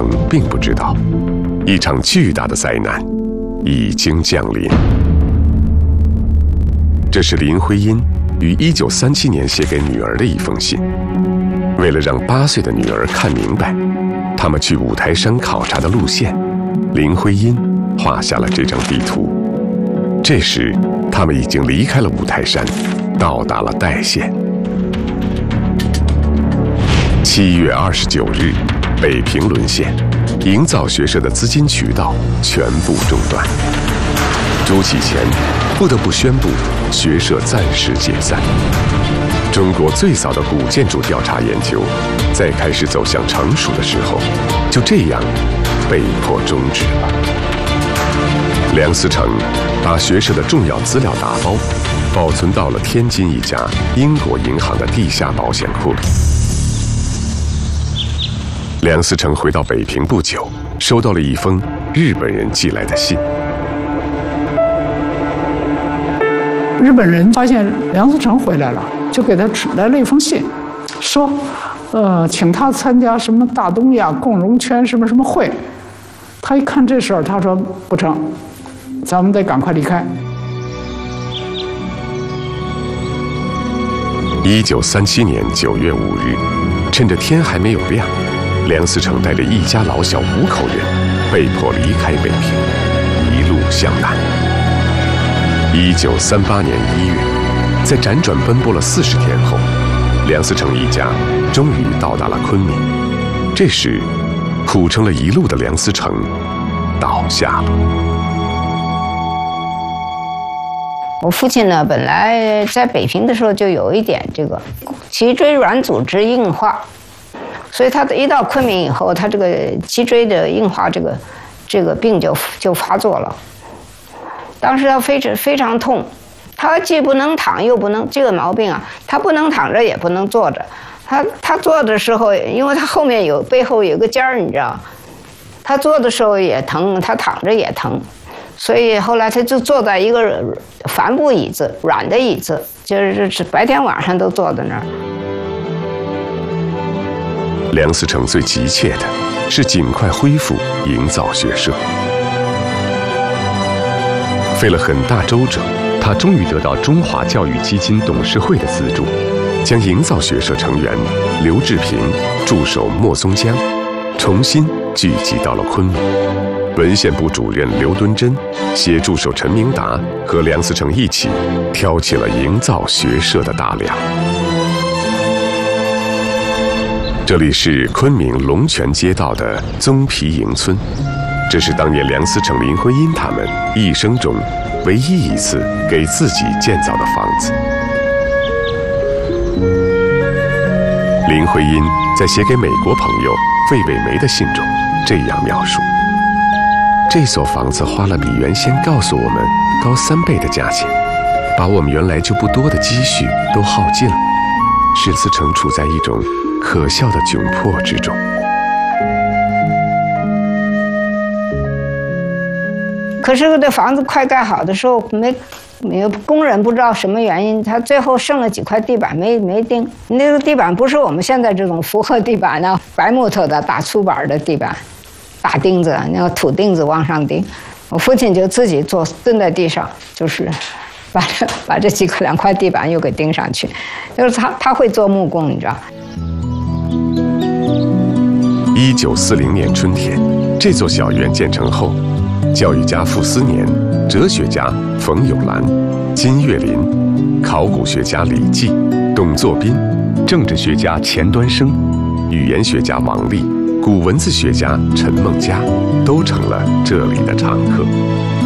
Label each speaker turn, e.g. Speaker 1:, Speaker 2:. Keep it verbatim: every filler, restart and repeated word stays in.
Speaker 1: 成并不知道，一场巨大的灾难已经降临。这是林徽因于一九三七年写给女儿的一封信。为了让八岁的女儿看明白他们去五台山考察的路线，林徽因画下了这张地图。这时，他们已经离开了五台山，到达了代县。七月二十九日，北平沦陷，营造学社的资金渠道全部中断。朱启潜不得不宣布学社暂时解散。中国最早的古建筑调查研究，在开始走向成熟的时候，就这样被迫终止了。梁思成把学社的重要资料打包，保存到了天津一家英国银行的地下保险库里。梁思成回到北平不久，收到了一封日本人寄来的信。
Speaker 2: 日本人发现梁思成回来了，就给他来了一封信，说，呃，请他参加什么大东亚共荣圈什么什么会。他一看这事儿，他说不成，咱们得赶快离开。
Speaker 1: 一九三七年九月五日，趁着天还没有亮，梁思成带着一家老小五口人，被迫离开北平，一路向南。一九三八年一月，在辗转奔波了四十天后，梁思成一家终于到达了昆明。这时，苦撑了一路的梁思成倒下了。
Speaker 3: 我父亲呢，本来在北平的时候就有一点这个脊椎软组织硬化，所以他一到昆明以后，他这个脊椎的硬化这个这个病就就发作了。当时他非常非常痛，他既不能躺又不能，这个毛病啊，他不能躺着也不能坐着。他他坐的时候，因为他后面有背后有个尖儿，你知道，他坐的时候也疼，他躺着也疼，所以后来他就坐在一个帆布椅子，软的椅子，就是白天晚上都坐在那儿。
Speaker 1: 梁思成最急切的是尽快恢复营造学社。费了很大周折，他终于得到中华教育基金董事会的资助，将营造学社成员刘志平、助手莫松江重新聚集到了昆明。文献部主任刘敦桢携助手陈明达和梁思成一起挑起了营造学社的大梁。这里是昆明龙泉街道的棕皮营村，这是当年梁思成、林徽因他们一生中唯一一次给自己建造的房子。林徽因在写给美国朋友费伟梅的信中这样描述：这所房子花了比原先告诉我们高三倍的价钱，把我们原来就不多的积蓄都耗尽了，使思成处在一种可笑的窘迫之中。
Speaker 3: 可是这房子快盖好的时候，没没有工人不知道什么原因，他最后剩了几块地板没没钉。那个地板不是我们现在这种复合地板呢，白木头的大粗板的地板，大钉子，那个土钉子往上钉。我父亲就自己坐蹲在地上，就是把这把这几块两块地板又给钉上去。就是他他会做木工，你知道。
Speaker 1: 一九四零年春天，这座小院建成后，教育家傅斯年、哲学家冯友兰、金岳霖、考古学家李济、董作宾、政治学家钱端升、语言学家王力、古文字学家陈梦家，都成了这里的常客。